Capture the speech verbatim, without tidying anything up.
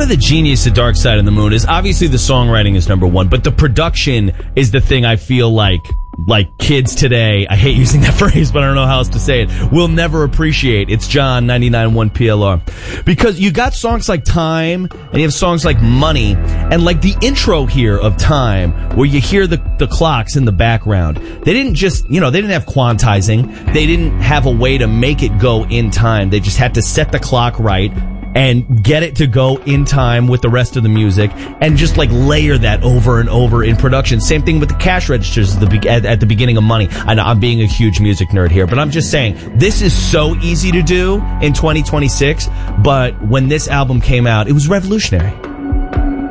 part of the genius of Dark Side of the Moon is obviously the songwriting is number one, but the production is the thing I feel like like kids today, I hate using that phrase, but I don't know how else to say it, will never appreciate. It's John, ninety-nine point one P L R. Because you got songs like Time, and you have songs like Money, and like the intro here of Time, where you hear the, the clocks in the background. They didn't just, you know, they didn't have quantizing. They didn't have a way to make it go in time. They just had to set the clock right and get it to go in time with the rest of the music, and just like layer that over and over in production. Same thing with the cash registers at the, be- at, at the beginning of Money. I know I'm being a huge music nerd here, but I'm just saying this is so easy to do in twenty twenty-six, but when this album came out, it was revolutionary.